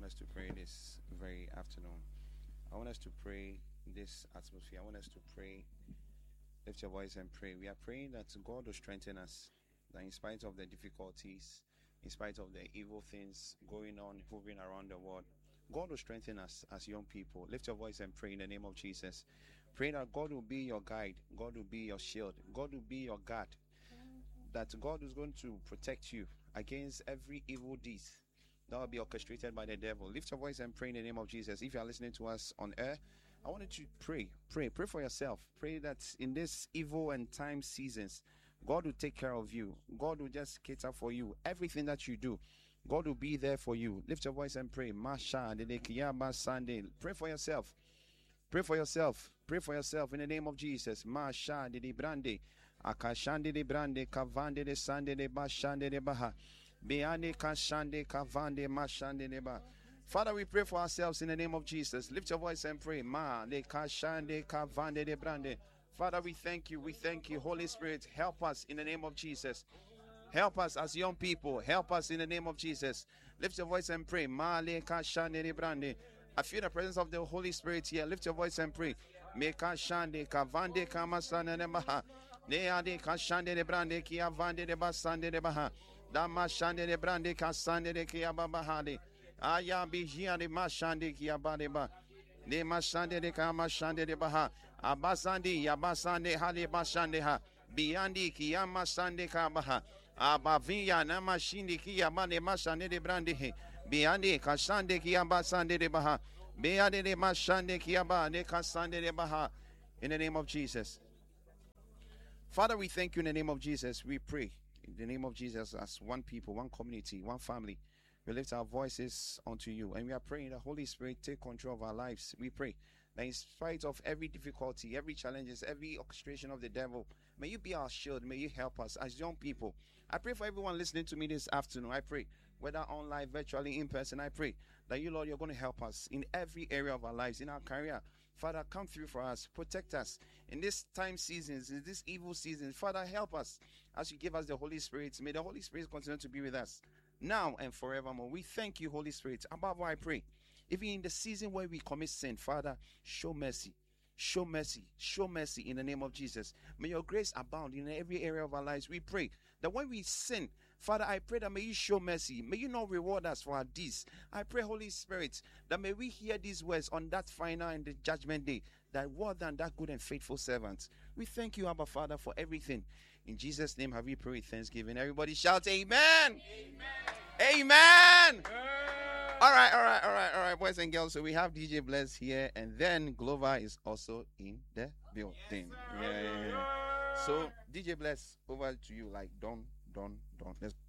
us to pray this very afternoon. I want us to pray this atmosphere. I want us to pray. Lift your voice and pray. We are praying that God will strengthen us, that in spite of the difficulties, in spite of the evil things going on, moving around the world, God will strengthen us as young people. Lift your voice and pray in the name of Jesus. Pray that God will be your guide, God will be your shield, God will be your guard, that God is going to protect you against every evil deed that will be orchestrated by the devil. Lift your voice and pray in the name of Jesus. If you are listening to us on air, I want you to pray for yourself. Pray that in this evil and time seasons, God will take care of you. God will just cater for you. Everything that you do, God will be there for you. Lift your voice and pray. Pray for yourself. Pray for yourself. Pray for yourself in the name of Jesus. Masha de brande. Akashande de brande. Kavande de sande de bashande de baha. Beane kashande kavande mashande de ba. Father, we pray for ourselves in the name of Jesus. Lift your voice and pray. Ma de kashande kavande de brande. Father, we thank you. We thank you. Holy Spirit, help us in the name of Jesus. Help us as young people. Help us in the name of Jesus. Lift your voice and pray. Ma le kashande de brande. I feel the presence of the Holy Spirit here. Lift your voice and pray. Meka shande kavande kamasane de baha. Neade kashande de brande kia vande de basande de baha. Dama shande de brande kasande de kia babahade. Aya bijia de mashande kia badeba. Ne mashande de kamashande de baha. Abasandi yabasande hale bashande ha. Biandi kia masande kabaha. Abavia na mashindi kia mane mashande de brande he. Biandi kashande kia basande de baha. Beade de mashande kia ba de kasande de baha. In the name of Jesus. Father, we thank you in the name of Jesus. We pray in the name of Jesus as one people, one community, one family. We lift our voices unto you and we are praying the Holy Spirit take control of our lives. We pray that in spite of every difficulty, every challenges, every orchestration of the devil, may you be our shield. May you help us as young people. I pray for everyone listening to me this afternoon. I pray whether online, virtually, in person, I pray that you, Lord, you're going to help us in every area of our lives, in our career. Father, come through for us. Protect us in this time seasons, in this evil season. Father, help us as you give us the Holy Spirit. May the Holy Spirit continue to be with us now and forevermore. We thank you, Holy Spirit. Above all, I pray, even in the season where we commit sin, Father, show mercy. Show mercy. Show mercy in the name of Jesus. May your grace abound in every area of our lives. We pray that when we sin, Father, I pray that may you show mercy. May you not reward us for our deeds. I pray, Holy Spirit, that may we hear these words on that final and the judgment day, that well done, that good and faithful servant. We thank you, Abba Father, for everything. In Jesus' name have we prayed thanksgiving. Everybody shout amen. Amen. Amen. All right, boys and girls. So we have DJ Bless here, and then Glover is also in the building. Yeah. So DJ Bless, over to you. Like, don't. Let's